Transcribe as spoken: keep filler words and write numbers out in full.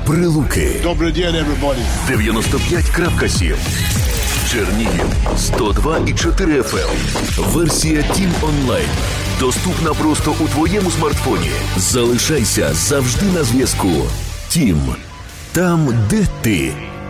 Прилуки. Добрий день, everybody. дев'яносто п'ять крапка сім. Чернігів сто два і чотири еф ем. Версія Тім онлайн. Доступна просто у твоєму смартфоні. Залишайся завжди на зв'язку. Тім. Там, де ти.